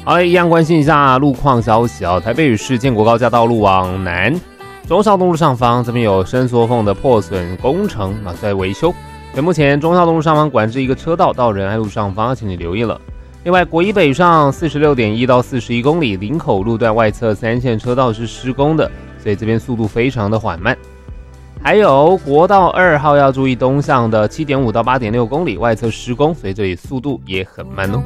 好，一样关心一下路况消息哦。台北市建国高架道路往南，忠孝东路上方这边有伸缩缝的破损工程在维修，所以目前忠孝东路上方管制一个车道到仁爱路上方，请你留意了。另外，国一北上 46.1 到41公里，林口路段外侧3线车道是施工的，所以这边速度非常的缓慢。还有国道2号要注意东向的 7.5 到 8.6 公里外侧施工，所以这里速度也很慢哦。